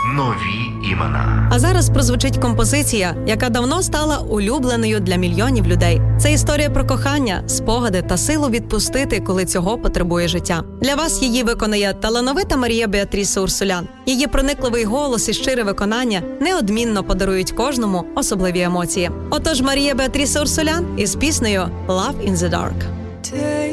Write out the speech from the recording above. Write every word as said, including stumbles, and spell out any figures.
Нові імена. А зараз прозвучить композиція, яка давно стала улюбленою для мільйонів людей. Це історія про кохання, спогади та силу відпустити, коли цього потребує життя. Для вас її виконає талановита Марія Беатріса Урсулян. Її проникливий голос і щире виконання неодмінно подарують кожному особливі емоції. Отож, Марія Беатріса Урсулян із піснею «Love in the Dark».